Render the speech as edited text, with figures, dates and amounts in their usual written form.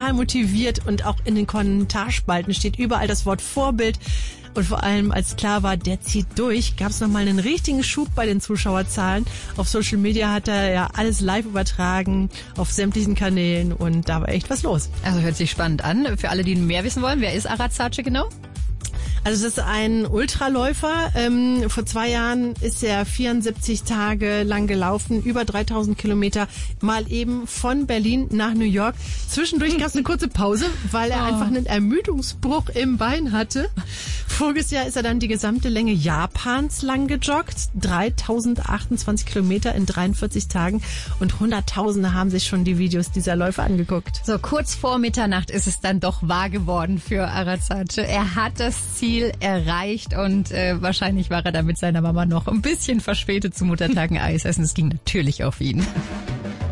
total motiviert und auch in den Kommentarspalten steht überall das Wort Vorbild. Und vor allem, als klar war, der zieht durch, gab es nochmal einen richtigen Schub bei den Zuschauerzahlen. Auf Social Media hat er ja alles live übertragen, auf sämtlichen Kanälen und da war echt was los. Also hört sich spannend an. Für alle, die mehr wissen wollen, wer ist Aratsace genau? Also es ist ein Ultraläufer. Vor 2 Jahren ist er 74 Tage lang gelaufen, über 3000 Kilometer, mal eben von Berlin nach New York. Zwischendurch gab es eine kurze Pause, weil er einfach einen Ermüdungsbruch im Bein hatte. Voriges Jahr ist er dann die gesamte Länge Japans lang gejoggt, 3028 Kilometer in 43 Tagen und Hunderttausende haben sich schon die Videos dieser Läufer angeguckt. So, kurz vor Mitternacht ist es dann doch wahr geworden für Aratsace. Er hat das Ziel erreicht und wahrscheinlich war er da mit seiner Mama noch ein bisschen verspätet zum Muttertagen Eis essen. Es ging natürlich auf ihn.